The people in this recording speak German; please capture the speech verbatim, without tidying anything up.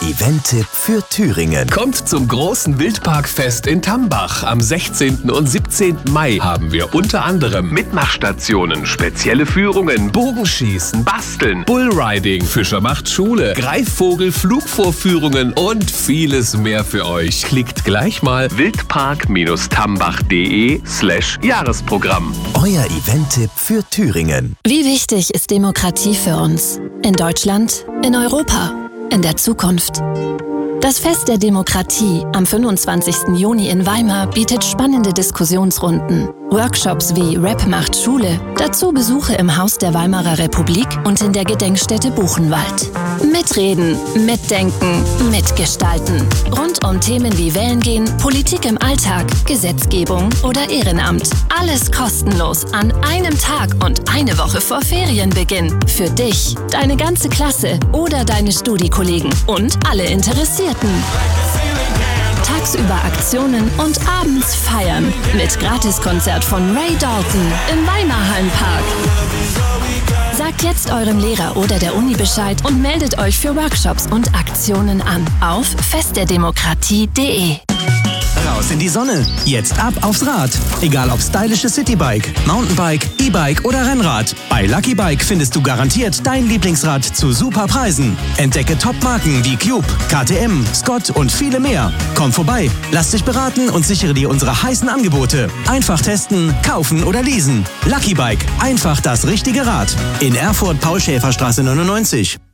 Event-Tipp für Thüringen. Kommt zum großen Wildparkfest in Tambach. Am sechzehnten und siebzehnten Mai haben wir unter anderem Mitmachstationen, spezielle Führungen, Bogenschießen, Basteln, Bullriding, Fischer macht Schule, Greifvogel, Flugvorführungen und vieles mehr für euch. Klickt gleich mal wildpark-tambach.de slash Jahresprogramm. Euer Event-Tipp für Thüringen. Wie wichtig ist Demokratie für uns? In Deutschland, in Europa, in der Zukunft. Das Fest der Demokratie am fünfundzwanzigsten Juni in Weimar bietet spannende Diskussionsrunden, Workshops wie Rap macht Schule, dazu Besuche im Haus der Weimarer Republik und in der Gedenkstätte Buchenwald. Mitreden, mitdenken, mitgestalten. Rund um Themen wie Wählen gehen, Politik im Alltag, Gesetzgebung oder Ehrenamt. Alles kostenlos an einem Tag und eine Woche vor Ferienbeginn. Für dich, deine ganze Klasse oder deine Studiekollegen und alle Interessierten. Tagsüber Aktionen und abends feiern mit Gratiskonzert von Ray Dalton im Weimarhallenpark. Sagt jetzt eurem Lehrer oder der Uni Bescheid und meldet euch für Workshops und Aktionen an auf festderdemokratie punkt de. Raus in die Sonne. Jetzt ab aufs Rad. Egal ob stylisches Citybike, Mountainbike, E-Bike oder Rennrad. Bei Lucky Bike findest du garantiert dein Lieblingsrad zu super Preisen. Entdecke Top-Marken wie Cube, K T M, Scott und viele mehr. Komm vorbei, lass dich beraten und sichere dir unsere heißen Angebote. Einfach testen, kaufen oder leasen. Lucky Bike. Einfach das richtige Rad. In Erfurt Paul-Schäfer-Straße neunundneunzig.